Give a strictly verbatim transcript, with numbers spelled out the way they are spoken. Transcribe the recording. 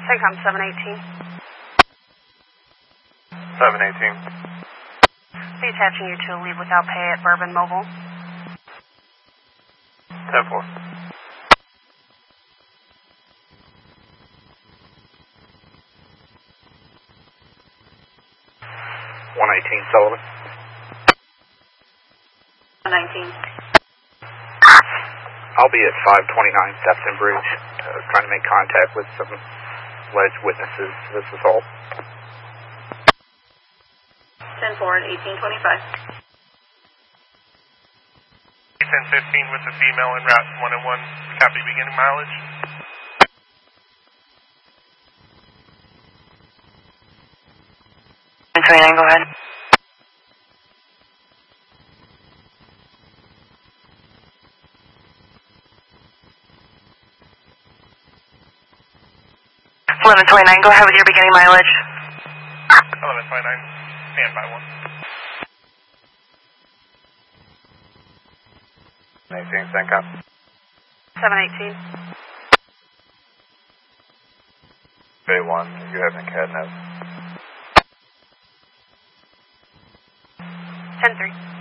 CENTCOM seven eighteen. seven eighteen. Be attaching you to a leave without pay at Bourbon Mobile. ten four. one eighteen Sullivan. one nineteen. I'll be at five twenty-nine Sefton Bridge, uh, trying to make contact with some alleged witnesses to this assault. ten four and eighteen twenty-five. ten fifteen with the female en route one oh one, copy beginning mileage. ten twenty-nine, go ahead. eleven twenty-nine, go ahead with your beginning mileage. eleven twenty-nine, stand by one. eighteen CENTCOM. seven eighteen. Bay one, you have a CAD nav. ten three.